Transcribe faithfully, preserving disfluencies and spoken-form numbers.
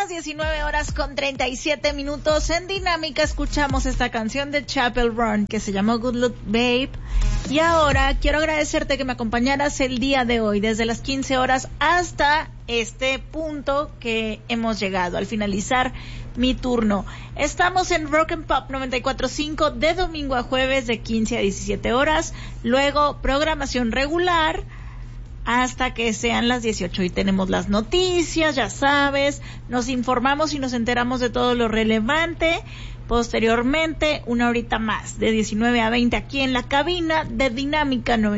las diecinueve horas con treinta y siete minutos en Dinámica escuchamos esta canción de Chapel Run que se llamó Good Luck Babe. Y ahora quiero agradecerte que me acompañaras el día de hoy, desde las quince horas hasta este punto que hemos llegado, al finalizar mi turno. Estamos en Rock and Pop noventa y cuatro punto cinco de domingo a jueves de quince a diecisiete horas. Luego programación regular hasta que sean las dieciocho y tenemos las noticias, ya sabes, nos informamos y nos enteramos de todo lo relevante. Posteriormente, una horita más, de diecinueve a veinte aquí en la cabina de Dinámica noventa.